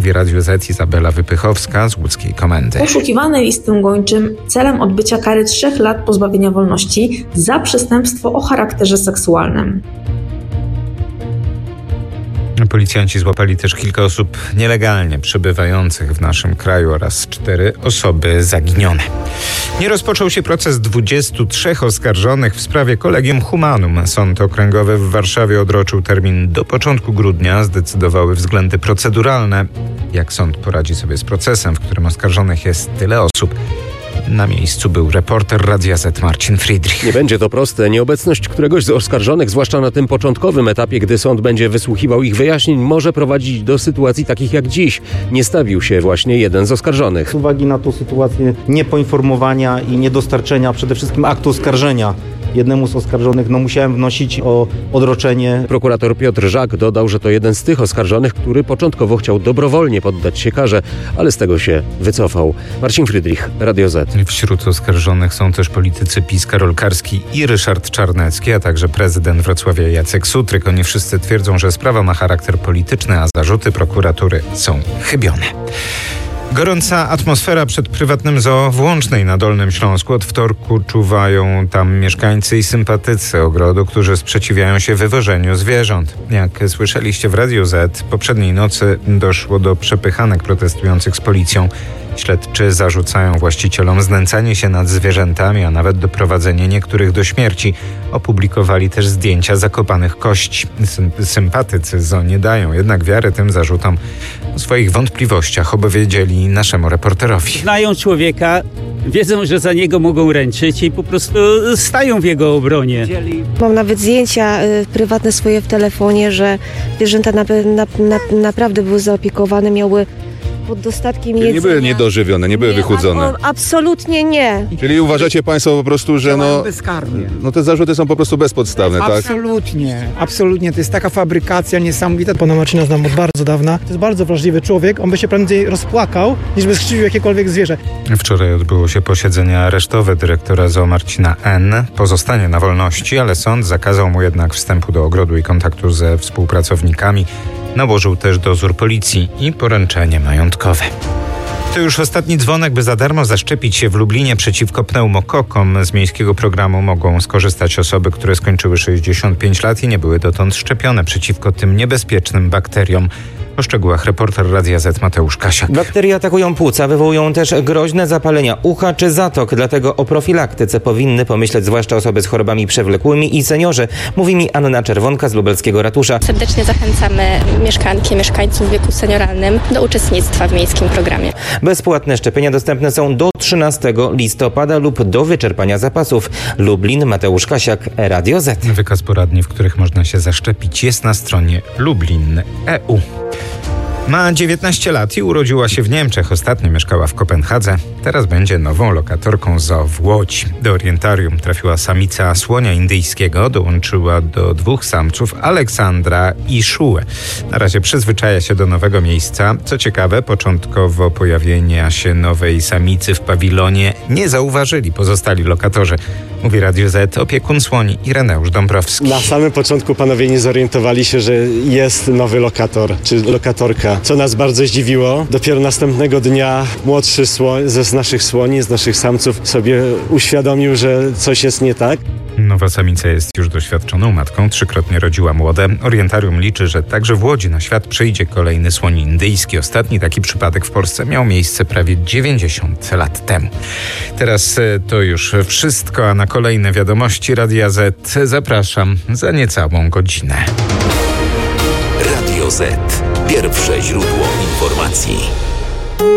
mówi Radiu Z Izabela Wypychowska z łódzkiej komendy. Poszukiwany listem gończym celem odbycia kary 3 lat pozbawienia wolności za przestępstwo o charakterze seksualnym. Policjanci złapali też kilka osób nielegalnie przebywających w naszym kraju oraz 4 osoby zaginione. Nie rozpoczął się proces 23 oskarżonych w sprawie Collegium Humanum. Sąd okręgowy w Warszawie odroczył termin do początku grudnia. Zdecydowały względy proceduralne. Jak sąd poradzi sobie z procesem, w którym oskarżonych jest tyle osób? Na miejscu był reporter Radia Z Marcin Friedrich. Nie będzie to proste. Nieobecność któregoś z oskarżonych, zwłaszcza na tym początkowym etapie, gdy sąd będzie wysłuchiwał ich wyjaśnień, może prowadzić do sytuacji takich jak dziś. Nie stawił się właśnie jeden z oskarżonych. Z uwagi na tą sytuację niepoinformowania i niedostarczenia przede wszystkim aktu oskarżenia jednemu z oskarżonych, musiałem wnosić o odroczenie. Prokurator Piotr Żak dodał, że to jeden z tych oskarżonych, który początkowo chciał dobrowolnie poddać się karze, ale z tego się wycofał. Marcin Friedrich, Radio Z. Wśród oskarżonych są też politycy PiS Karol Karski i Ryszard Czarnecki, a także prezydent Wrocławia Jacek Sutryk. Oni wszyscy twierdzą, że sprawa ma charakter polityczny, a zarzuty prokuratury są chybione. Gorąca atmosfera przed prywatnym zoo w Łącznej na Dolnym Śląsku. Od wtorku czuwają tam mieszkańcy i sympatycy ogrodu, którzy sprzeciwiają się wywożeniu zwierząt. Jak słyszeliście w Radiu Z, poprzedniej nocy doszło do przepychanek protestujących z policją. Śledczy zarzucają właścicielom znęcanie się nad zwierzętami, a nawet doprowadzenie niektórych do śmierci. Opublikowali też zdjęcia zakopanych kości. Sympatycy zoo nie dają jednak wiary tym zarzutom. O swoich wątpliwościach opowiedzieli naszemu reporterowi. Znają człowieka, wiedzą, że za niego mogą ręczyć i po prostu stają w jego obronie. Mam nawet zdjęcia prywatne swoje w telefonie, że zwierzęta naprawdę były zaopiekowane, miały pod dostatkiem jedzenia. Nie były niedożywione, nie były wychudzone. Absolutnie nie. Czyli uważacie państwo po prostu, że bezkarnie. te zarzuty są po prostu bezpodstawne, tak? Absolutnie. To jest taka fabrykacja niesamowita. Pana Marcina znam od bardzo dawna. To jest bardzo wrażliwy człowiek. On by się prędzej rozpłakał, niż by skrzywdził jakiekolwiek zwierzę. Wczoraj odbyło się posiedzenie aresztowe dyrektora zoo Marcina N. Pozostanie na wolności, ale sąd zakazał mu jednak wstępu do ogrodu i kontaktu ze współpracownikami. Nałożył też dozór policji i poręczenie majątkowe. To już ostatni dzwonek, by za darmo zaszczepić się w Lublinie przeciwko pneumokokom. Z miejskiego programu mogą skorzystać osoby, które skończyły 65 lat i nie były dotąd szczepione przeciwko tym niebezpiecznym bakteriom. O szczegółach reporter Radia Z Mateusz Kasiak. Bakterie atakują płuca, wywołują też groźne zapalenia ucha czy zatok, dlatego o profilaktyce powinny pomyśleć zwłaszcza osoby z chorobami przewlekłymi i seniorzy, mówi mi Anna Czerwonka z lubelskiego ratusza. Serdecznie zachęcamy mieszkanki, mieszkańców w wieku senioralnym do uczestnictwa w miejskim programie. Bezpłatne szczepienia dostępne są do 13 listopada lub do wyczerpania zapasów. Lublin, Mateusz Kasiak, Radio Z. Wykaz poradni, w których można się zaszczepić, jest na stronie Lublin.eu. Ma 19 lat i urodziła się w Niemczech. Ostatnio mieszkała w Kopenhadze. Teraz będzie nową lokatorką zoo w Łodzi. Do orientarium trafiła samica słonia indyjskiego. Dołączyła do 2 samców, Aleksandra i Szułę. Na razie przyzwyczaja się do nowego miejsca. Co ciekawe, początkowo pojawienia się nowej samicy w pawilonie nie zauważyli pozostali lokatorzy. Mówi Radio Z opiekun słoni Ireneusz Dąbrowski. Na samym początku panowie nie zorientowali się, że jest nowy lokator czy lokatorka, co nas bardzo zdziwiło. Dopiero następnego dnia młodszy słoń z naszych słoni, z naszych samców sobie uświadomił, że coś jest nie tak. Nowa samica jest już doświadczoną matką, 3-krotnie rodziła młode. Orientarium liczy, że także w Łodzi na świat przyjdzie kolejny słoń indyjski. Ostatni taki przypadek w Polsce miał miejsce prawie 90 lat temu. Teraz to już wszystko, a na kolejne wiadomości Radia Z zapraszam za niecałą godzinę. Radio Z. Pierwsze źródło informacji.